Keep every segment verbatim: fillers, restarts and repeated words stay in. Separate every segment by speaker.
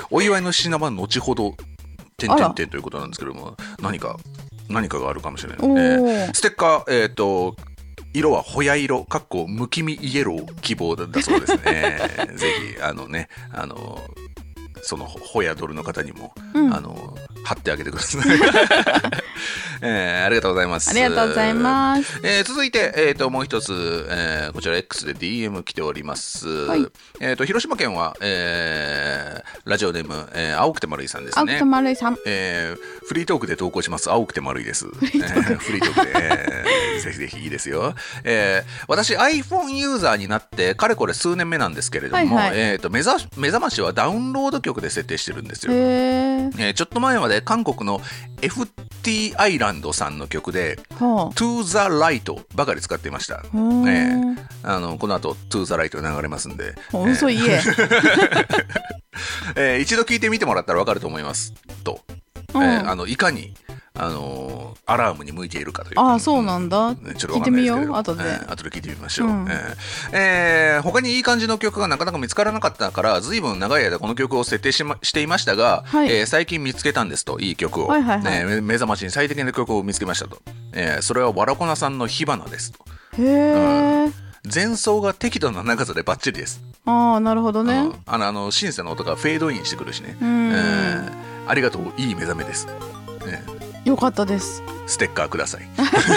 Speaker 1: お祝いの品は後ほど点々点ということなんですけども、何か何かがあるかもしれない、えー、ステッカー、えー、と色はホヤ色かっこむきみイエロー希望だそうですねぜひあのねあのそのホヤドルの方にも、うん、あの貼ってあげてください、えー、ありがとうございます。
Speaker 2: ありがとうございます、
Speaker 1: えー、続いて、えー、ともう一つ、えー、こちら X で ディーエム 来ております、はい。えー、と広島県は、えー、ラジオネーム、えー、青くて丸いさんですね。
Speaker 2: 青くて丸いさん、
Speaker 1: えー、フリートークで投稿します。青くて丸いです。フリートークで、えー、フリートークで、えー、ぜひぜひいいですよ、えー、私 iPhone ユーザーになってかれこれ数年目なんですけれども、はいはい、えー、と目ざ目覚ましはダウンロード曲で設定してるんですよ。えー、ちょっと前まで韓国の エフティー アイランドさんの曲で、はあ、To the Light ばかり使っていました、えー、あのこの後 To the Light 流れますんで、
Speaker 2: 嘘言え、
Speaker 1: えー、一度聞いてみてもらったら分かると思いますと、うん、えー、あのいかにあのー、アラームに向いているかという。
Speaker 2: ああ、そうなんだ、
Speaker 1: ね、ちょっと分かんないですけれども、
Speaker 2: 聞いてみよう後で、
Speaker 1: えー、後で聞いてみましょう、うん、えーえー、他にいい感じの曲がなかなか見つからなかったからずいぶん長い間この曲を設定し、ま、していましたが、はい、えー、最近見つけたんですと、いい曲を、はいはいはい、ね、目覚ましに最適な曲を見つけましたと、えー、それはわらこなさんの火花ですと。
Speaker 2: へー、うん、
Speaker 1: 前奏が適度な長さでバッチリです。
Speaker 2: ああ、なるほどね。
Speaker 1: あのあのシンセの音がフェードインしてくるしね、えー、ありがとう、いい目覚めです、ね、
Speaker 2: よかったです。
Speaker 1: ステッカーください、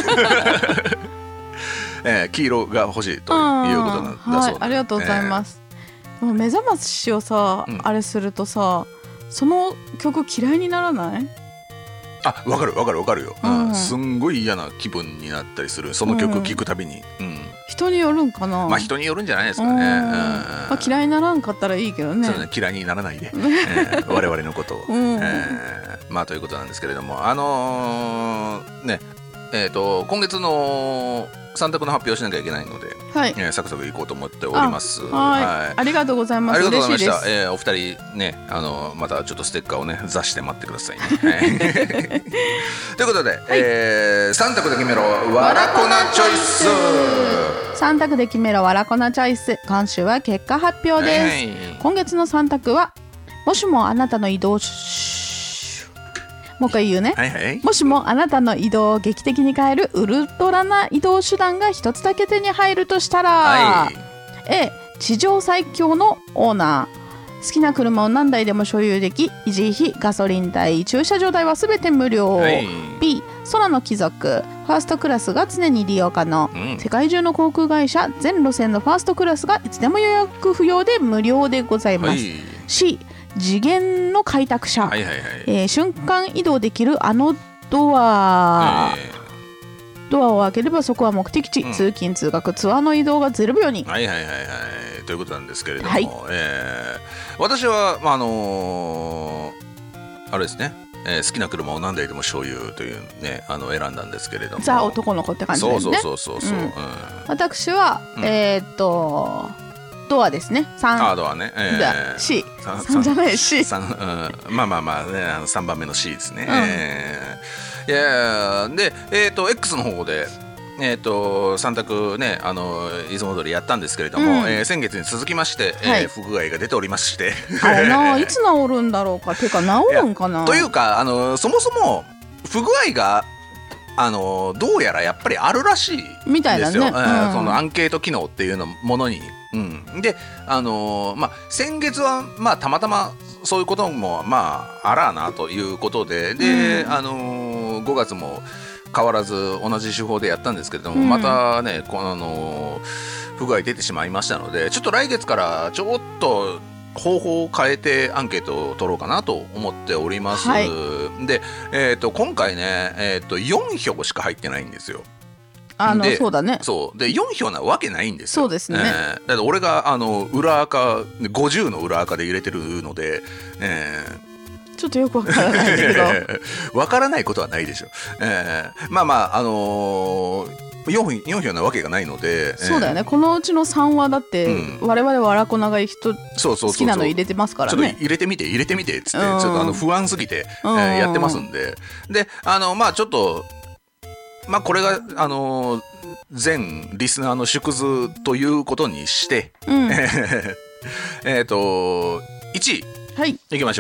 Speaker 1: えー、黄色が欲しいということなんだそう、
Speaker 2: はい、ありがとうございます、えー、でも目覚ましをさ、うん、あれするとさ、その曲嫌いにならない？
Speaker 1: あ、わかるわかるわかるよ、うんうん、すんごい嫌な気分になったりする、その曲聴くたびに、うんうん、
Speaker 2: 人によるんかな。
Speaker 1: まあ人によるんじゃないですかね、うん、
Speaker 2: まあ、嫌いにならんかったらいいけどね。
Speaker 1: そうね、嫌いにならないで、えー、我々のことを、うん、えー、まあということなんですけれども、あのー、ねえーと今月のさん択の発表しなきゃいけないので、はい、えー、サクサクいこうと思っております。
Speaker 2: はい、はい、ありがとうございます。
Speaker 1: ありがとうございました。
Speaker 2: 嬉しいです。
Speaker 1: えー、お二人ね、あのまたちょっとステッカーをね座して待ってくださいね。ということで、はい、えー、さん択で決めろわらこなチョイス。
Speaker 2: さん択で決めろわらこなチョイス。今週は結果発表です。はいはい、今月のさん択は、もしもあなたの移動もう一回言うね、はいはい、もしもあなたの移動を劇的に変えるウルトラな移動手段が一つだけ手に入るとしたら、はい、A 地上最強のオーナー、好きな車を何台でも所有でき、維持費、ガソリン代、駐車場代はすべて無料、はい、B 空の貴族、ファーストクラスが常に利用可能、うん、世界中の航空会社全路線のファーストクラスがいつでも予約不要で無料でございます、はい、C次元の開拓者、はいはいはい、えー、瞬間移動できるあのドア、えー、ドアを開ければそこは目的地、うん、通勤通学ツアーの移動がゼロびょうに、
Speaker 1: はいはいはいはい、ということなんですけれども、はい、えー、私は、まああのー、あれですね、えー、好きな車を何台でも所有というね、あの選んだんですけれども、
Speaker 2: ザ男の子って感じですね。
Speaker 1: そうそうそうそうそう、うんうん、
Speaker 2: 私は、うん、えー、っとドアですね。さん、
Speaker 1: あ、ドアね、えー、
Speaker 2: C さんじゃない C
Speaker 1: さん、うん、まあまあまあ、ね、あのさんばんめの C ですね、うん、えー、いやで、えー、と X の方で、えー、とさん択ね、あのいつも通りやったんですけれども、うん、えー、先月に続きまして、はい、えー、不具合が出ておりまして
Speaker 2: あれないつ治るんだろうか、ていうか治るんかな
Speaker 1: というか、あのそもそも不具合があのどうやらやっぱりあるらしいですよ
Speaker 2: みたいなね、うん、
Speaker 1: えー、そのアンケート機能っていうのものに、うん、で、あのーまあ、先月は、まあ、たまたまそういうことも、まあ、あらなということで、で、うん、あのー、ごがつも変わらず同じ手法でやったんですけれども、うん、またね、この、あのー、不具合出てしまいましたので、ちょっと来月からちょっと方法を変えてアンケートを取ろうかなと思っております、はい、で、えー、と今回ね、えー、とよん票しか入ってないんですよ。
Speaker 2: あのそうだね、
Speaker 1: そうでよん票なわけないんです
Speaker 2: よ。そうですね、え
Speaker 1: ー、だって俺があの裏赤ごじゅうの裏赤で入れてるので、え
Speaker 2: ー、ちょっとよくわからないんだけど
Speaker 1: わからないことはないでしょ、えー、まあまああのー、よん, よん票なわけがないので、
Speaker 2: そうだよね、えー、このうちのさんはだって、うん、我々わらこ長い人好きなの入れてますからね。
Speaker 1: ちょっと入れてみて入れてみてっつって、ちょっとあの不安すぎて、えー、やってますんで、であのまあちょっとまあこれがあのー、全リスナーの縮図ということにして、うん、えっといちい、はい、いきましょう。